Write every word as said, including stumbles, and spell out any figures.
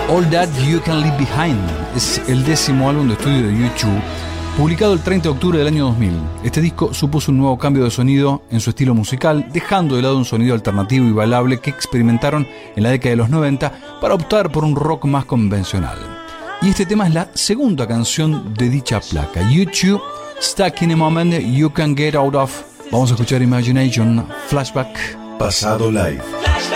All That You Can Leave Behind es el décimo álbum de estudio de U dos, publicado el treinta de octubre del año dos mil. Este disco supuso un nuevo cambio de sonido en su estilo musical, dejando de lado un sonido alternativo y bailable que experimentaron en la década de los noventa para optar por un rock más convencional. Y este tema es la segunda canción de dicha placa, U dos, Stuck in a Moment You Can Get Out Of. Vamos a escuchar Imagination, Flashback. Pasado Live.